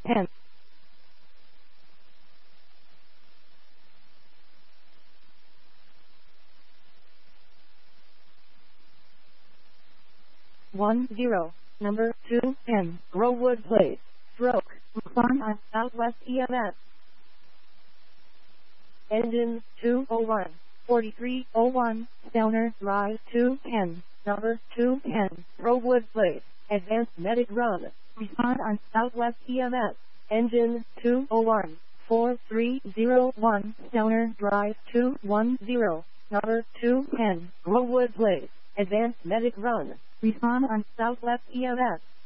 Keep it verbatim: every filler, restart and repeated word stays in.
ten. one zero. Number two ten. Grovewood Place. Stroke. Respond on Southwest E M S. Engine two oh one. forty-three oh one. Downer Drive two ten. Number two ten. Grovewood Place. Advanced Medic Run. Respond on Southwest E M S. Engine two oh one. forty-three oh one. Downer Drive two ten. Number two ten. Grovewood Place. Advanced Medic Run. Respond on Southwest E M S.